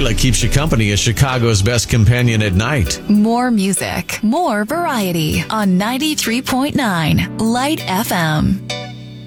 Light keeps you company as Chicago's best companion at night. More music, more variety on 93.9 Light FM.